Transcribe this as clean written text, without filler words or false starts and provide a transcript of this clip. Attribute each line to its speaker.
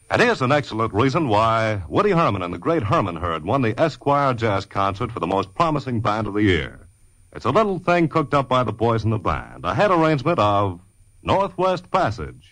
Speaker 1: And here's an excellent reason why Woody Herman and the great Herman Herd won the Esquire Jazz Concert for the most promising band of the year. It's a little thing cooked up by the boys in the band, a head arrangement of Northwest Passage.